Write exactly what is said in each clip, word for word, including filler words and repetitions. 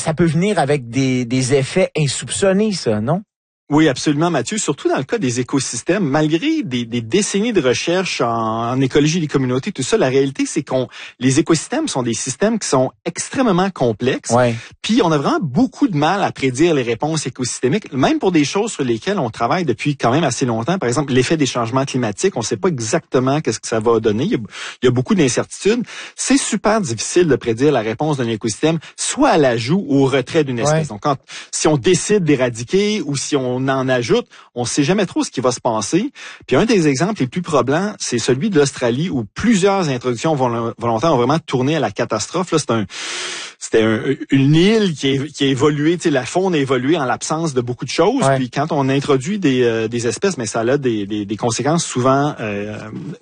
ça peut venir avec des, des effets insoupçonnés, ça, non? Oui, absolument, Mathieu. Surtout dans le cas des écosystèmes, malgré des, des décennies de recherche en, en écologie des communautés, tout ça, la réalité, c'est qu'on les écosystèmes sont des systèmes qui sont extrêmement complexes. Ouais. Puis on a vraiment beaucoup de mal à prédire les réponses écosystémiques, même pour des choses sur lesquelles on travaille depuis quand même assez longtemps. Par exemple, l'effet des changements climatiques, on ne sait pas exactement qu'est-ce que ça va donner. Il y a, il y a beaucoup d'incertitudes. C'est super difficile de prédire la réponse d'un écosystème, soit à l'ajout ou au retrait d'une espèce. Ouais. Donc, quand, si on décide d'éradiquer ou si on on en ajoute, on ne sait jamais trop ce qui va se passer. Puis un des exemples les plus probants, c'est celui de l'Australie où plusieurs introductions volontaires ont vraiment tourné à la catastrophe. Là, c'est un, c'était un, une île qui, est, qui a évolué, tu sais, la faune a évolué en l'absence de beaucoup de choses. Ouais. Puis quand on introduit des, euh, des espèces, mais ça a des, des, des conséquences souvent euh,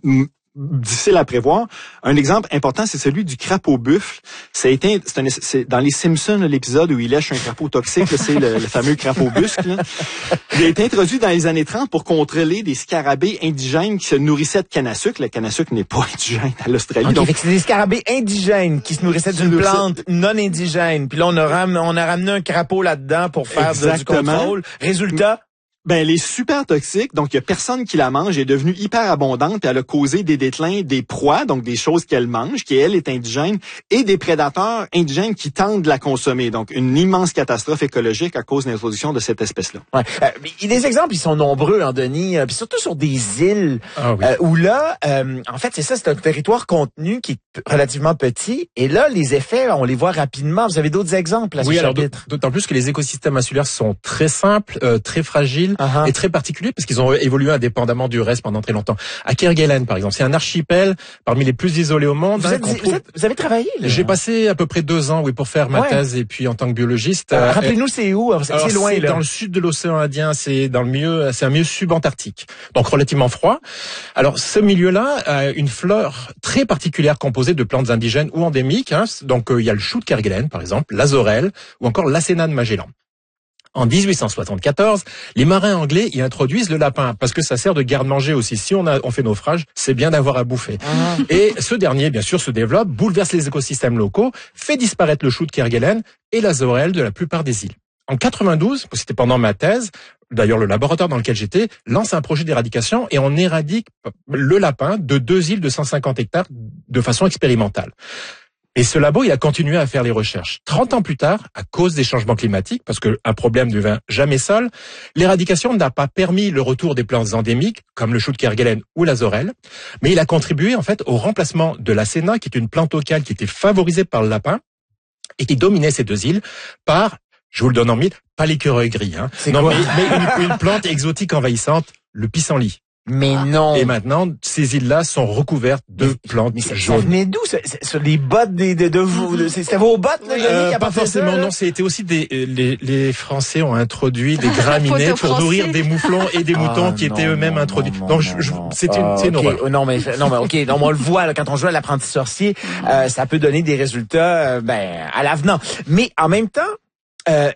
difficile à prévoir. Un exemple important, c'est celui du crapaud buffle. Ça a été, c'est, un, c'est dans les Simpsons, l'épisode où il lèche un crapaud toxique, là, c'est le, le fameux crapaud busque. Là. Il a été introduit dans les années trente pour contrôler des scarabées indigènes qui se nourrissaient de canne à sucre. Le canne à sucre n'est pas indigène à l'Australie. Okay, donc c'est des scarabées indigènes qui se nourrissaient d'une plante non indigène. Puis là, on a, ram, on a ramené un crapaud là-dedans pour faire de, du contrôle. Résultat? Ben, elle est super toxique, donc il y a personne qui la mange, elle est devenue hyper abondante, puis elle a causé des déclins des proies, donc des choses qu'elle mange, qui elle est indigène, et des prédateurs indigènes qui tentent de la consommer. Donc une immense catastrophe écologique à cause de l'introduction de cette espèce-là. Ouais. Euh, les exemples, ils sont nombreux, hein, Denis, euh, puis surtout sur des îles ah, oui. euh, où là, euh, en fait, c'est ça, c'est un territoire contenu qui est relativement petit, et là, les effets, on les voit rapidement. Vous avez d'autres exemples à ce oui, chapitre? Alors, d'autant plus que les écosystèmes insulaires sont très simples, euh, très fragiles, Uh-huh. et très particulier parce qu'ils ont évolué indépendamment du reste pendant très longtemps. À Kerguelen, par exemple, c'est un archipel parmi les plus isolés au monde. Vous, hein, êtes, vous, trouve... êtes, vous avez travaillé là? J'ai passé à peu près deux ans, oui, pour faire ma ouais. thèse et puis en tant que biologiste. Euh, Rappelez-nous, c'est où? C'est, alors, c'est loin, c'est là. Dans le sud de l'océan Indien, c'est dans le milieu, c'est un milieu subantarctique, donc relativement froid. Alors, ce milieu-là a une flore très particulière composée de plantes indigènes ou endémiques. Hein. Donc, euh, il y a le chou de Kerguelen, par exemple, l'azorelle ou encore l'Acéna de Magellan. En dix-huit cent soixante-quatorze, les marins anglais y introduisent le lapin parce que ça sert de garde-manger aussi. Si on, a, on fait naufrage, c'est bien d'avoir à bouffer. Ah. Et ce dernier, bien sûr, se développe, bouleverse les écosystèmes locaux, fait disparaître le chou de Kerguelen et l'azorelle de la plupart des îles. En quatre-vingt-douze, c'était pendant ma thèse, d'ailleurs le laboratoire dans lequel j'étais, lance un projet d'éradication et on éradique le lapin de deux îles de cent cinquante hectares de façon expérimentale. Et ce labo, il a continué à faire les recherches. Trente ans plus tard, à cause des changements climatiques, parce qu'un problème ne devint jamais seul, l'éradication n'a pas permis le retour des plantes endémiques, comme le chou de Kerguelen ou l'azorelle, mais il a contribué en fait au remplacement de l'Acéna, qui est une plante locale qui était favorisée par le lapin et qui dominait ces deux îles, par, je vous le donne en mille, pas l'écureuil gris, hein, C'est non, quoi? mais, mais une, une plante exotique envahissante, le pissenlit. Mais non. Et maintenant, ces îles-là sont recouvertes de mais, plantes mais ça, jaunes. Ça venait d'où? C'est, c'est, sur les bottes des, de, de vous? De, c'était vos bottes, là, euh, qui Pas forcément, ça, non. C'était aussi des, les, les Français ont introduit des graminées pour nourrir des mouflons et des moutons ah, qui non, étaient eux-mêmes non, introduits. Non, Donc, non, je, je, non. c'est une, ah, c'est une okay. horreur. Non, mais, non, mais, ok. Donc, on le voit, là, quand on joue à l'apprenti sorcier, euh, ça peut donner des résultats, euh, ben, à l'avenant. Mais, en même temps, Euh,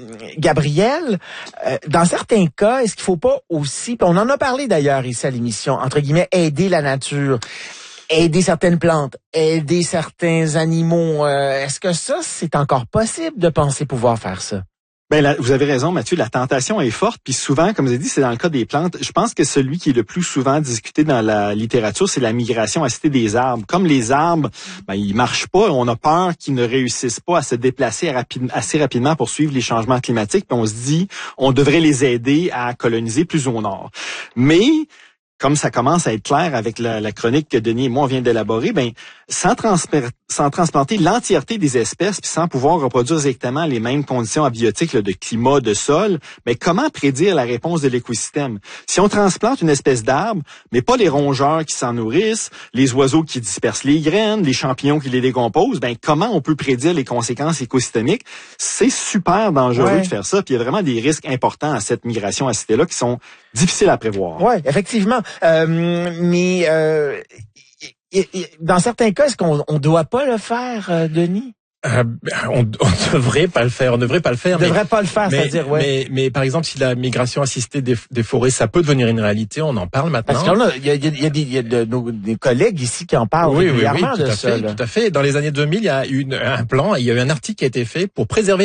Gabriel, euh, dans certains cas, est-ce qu'il faut pas aussi, on en a parlé d'ailleurs ici à l'émission, entre guillemets, aider la nature, aider certaines plantes, aider certains animaux, euh, est-ce que ça, c'est encore possible de penser pouvoir faire ça? Ben là, vous avez raison, Mathieu, la tentation est forte, puis souvent, comme vous avez dit, c'est dans le cas des plantes. Je pense que celui qui est le plus souvent discuté dans la littérature, c'est la migration assistée des arbres. Comme les arbres, ben, ils marchent pas, on a peur qu'ils ne réussissent pas à se déplacer rapide, assez rapidement pour suivre les changements climatiques, puis on se dit, on devrait les aider à coloniser plus au nord. Mais comme ça commence à être clair avec la, la chronique que Denis et moi on vient d'élaborer, ben sans, transper, sans transplanter l'entièreté des espèces puis sans pouvoir reproduire exactement les mêmes conditions abiotiques là, de climat, de sol, ben comment prédire la réponse de l'écosystème? Si on transplante une espèce d'arbre, mais pas les rongeurs qui s'en nourrissent, les oiseaux qui dispersent les graines, les champignons qui les décomposent, ben comment on peut prédire les conséquences écosystémiques? C'est super dangereux ouais. de faire ça, puis il y a vraiment des risques importants à cette migration assistée-là qui sont difficiles à prévoir. Oui, effectivement. Euh, mais euh, y, y, dans certains cas, est-ce qu'on on doit pas le faire, euh, Denis? Euh, on, on devrait pas le faire, on devrait pas le faire. On devrait pas le faire, mais, c'est-à-dire, ouais. Mais, mais par exemple, si la migration assistée des, des forêts, ça peut devenir une réalité, on en parle maintenant. Parce qu'il y a, il y a, il y a, des, il y a de, nos, des collègues ici qui en parlent oui, régulièrement oui, oui, tout de à ça. Fait, tout à fait. Dans les années deux mille, il y a eu une, un plan, il y a eu un article qui a été fait pour préserver